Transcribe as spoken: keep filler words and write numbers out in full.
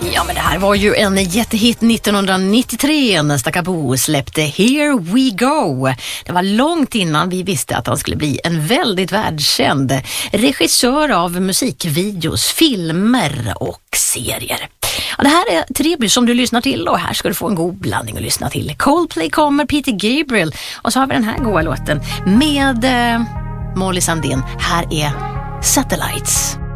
Ja, men det här var ju en jättehit nittonhundranittiotre när Stakka Bo släppte Here We Go. Det var långt innan vi visste att han skulle bli en väldigt världskänd regissör av musikvideos, filmer och serier. Ja, det här är Tribus som du lyssnar till och här ska du få en god blandning att lyssna till. Coldplay kommer, Peter Gabriel och så har vi den här goa låten med eh, Molly Sandén. Här är Satellites.